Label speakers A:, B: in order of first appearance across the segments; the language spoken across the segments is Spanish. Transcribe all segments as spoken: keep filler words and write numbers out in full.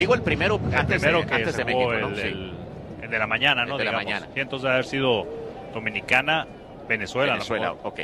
A: Digo el primero
B: el
A: antes,
B: primero
A: de,
B: que
A: antes de
B: se jugó
A: México,
B: el,
A: ¿no? Sí.
B: el, el de la mañana, ¿no?
A: El de la
B: Digamos.
A: mañana.
B: Y entonces haber sido Dominicana, Venezuela.
A: Venezuela,
B: a lo mejor.
A: ok.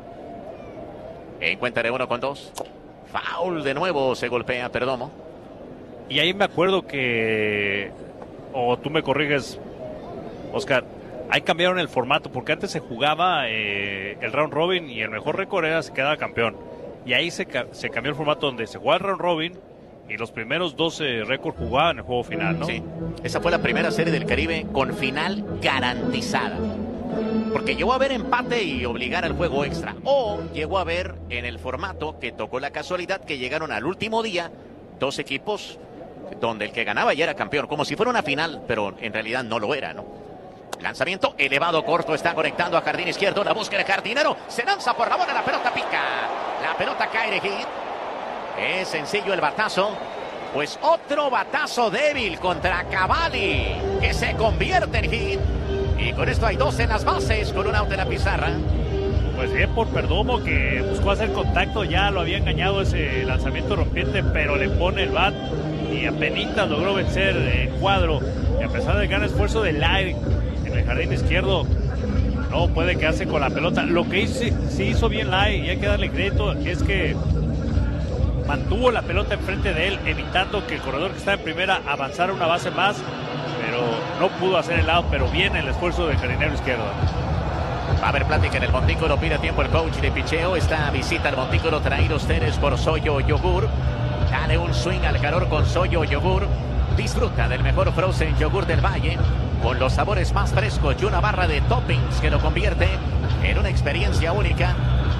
A: En cuenta de uno con dos. Foul de nuevo, se golpea Perdomo.
B: Y ahí me acuerdo que, o tú me corriges, Oscar, ahí cambiaron el formato, porque antes se jugaba eh, el round robin y el mejor récord era se quedaba campeón. Y ahí se, se cambió el formato donde se jugaba el round robin y los primeros doce récords jugaban el juego final, ¿no?
A: Sí, esa fue la primera serie del Caribe con final garantizada. Porque llegó a haber empate y obligar al juego extra. O llegó a haber en el formato que tocó la casualidad que llegaron al último día dos equipos donde el que ganaba ya era campeón. Como si fuera una final, pero en realidad no lo era, ¿no? Lanzamiento elevado corto, está conectando a jardín izquierdo. La búsqueda de Jardinero. Se lanza por la bola, la pelota pica. La pelota cae de hit. Es sencillo el batazo. Pues otro batazo débil contra Cavalli, que se convierte en hit. Y con esto hay dos en las bases con un out en la pizarra.
B: Pues bien por Perdomo, que buscó hacer contacto, ya lo había engañado ese lanzamiento rompiente, pero le pone el bat y apenas logró vencer el cuadro. Y a pesar del gran esfuerzo de Lai en el jardín izquierdo, no puede quedarse con la pelota. Lo que hizo, sí hizo bien Lai, y hay que darle crédito, es que mantuvo la pelota enfrente de él, evitando que el corredor que está en primera avanzara una base más, pero no pudo hacer el out, pero bien el esfuerzo del jardinero izquierdo.
A: Va a haber plática en el montículo, pide tiempo el coach de picheo. Esta visita al montículo traído ustedes por Soyo Yogur. Dale un swing al calor con Soyo Yogur. Disfruta del mejor frozen yogur del valle, con los sabores más frescos y una barra de toppings que lo convierte en una experiencia única.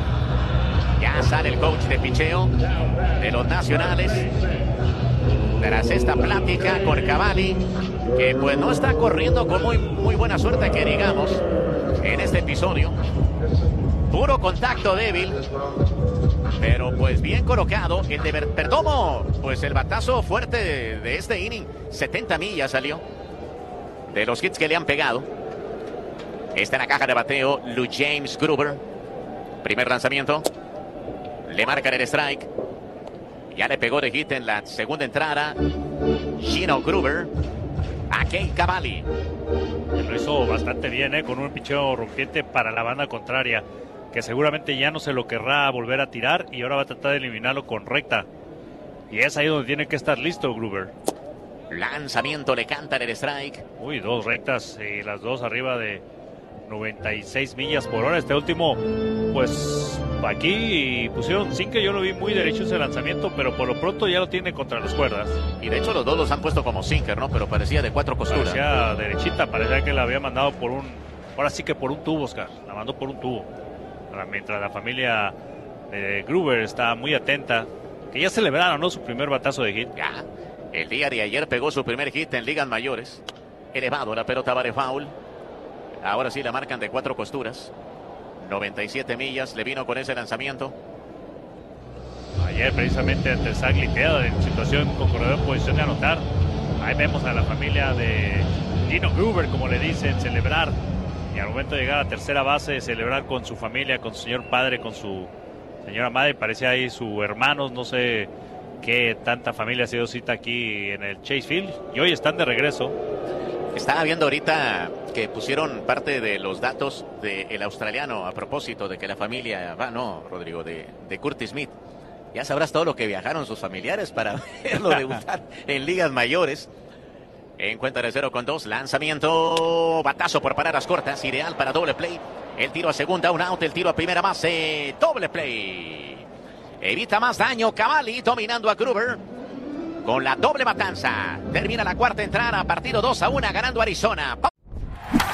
A: Ya sale el coach de picheo de los nacionales tras esta plática con Cavalli, que pues no está corriendo con muy, muy buena suerte, que digamos, en este episodio. Puro contacto débil, pero pues bien colocado el de Perdomo. Pues el batazo fuerte de, de este inning, setenta millas salió de los hits que le han pegado. Está en la caja de bateo Lou James Gruber. Primer lanzamiento, le marcan el strike. Ya le pegó de hit en la segunda entrada Gino Gruber a Kate Cavalli.
B: Lo hizo bastante bien, ¿eh? Con un picheo rompiente para la banda contraria, que seguramente ya no se lo querrá volver a tirar y ahora va a tratar de eliminarlo con recta. Y es ahí donde tiene que estar listo Gruber.
A: Lanzamiento, le cantan el strike.
B: Uy, dos rectas y las dos arriba de noventa y seis millas por hora. Este último, pues aquí pusieron sinker, yo lo vi muy derecho ese lanzamiento, pero por lo pronto ya lo tiene contra las cuerdas.
A: Y de hecho los dos los han puesto como sinker, ¿no? Pero parecía de cuatro costuras.
B: Parecía derechita, parecía que la había mandado por un, ahora sí que por un tubo, Oscar. La mandó por un tubo. Mientras la familia de Gruber está muy atenta, que ya celebraron, ¿no?, su primer batazo de hit.
A: Ya, el día de ayer pegó su primer hit en ligas mayores. Elevado, la pelota va de foul. Ahora sí la marcan de cuatro costuras. noventa y siete millas, le vino con ese lanzamiento.
B: Ayer precisamente ante el Zach Lipeado, en situación con corredor en posición de anotar. Ahí vemos a la familia de Gino Gruber, como le dicen, celebrar. Y al momento de llegar a la tercera base, celebrar con su familia, con su señor padre, con su señora madre. Parecía ahí su hermanos, no sé qué tanta familia ha sido cita aquí en el Chase Field. Y hoy están de regreso.
A: Estaba viendo ahorita que pusieron parte de los datos del australiano a propósito de que la familia va, no, Rodrigo, de, de Curtis Smith. Ya sabrás todo lo que viajaron sus familiares para verlo debutar en ligas mayores. En cuenta de cero con dos, lanzamiento, batazo por paradas cortas, ideal para doble play. El tiro a segunda, un out, el tiro a primera base, doble play. Evita más daño Cavalli, dominando a Gruber con la doble matanza. Termina la cuarta entrada, partido dos a uno, ganando Arizona.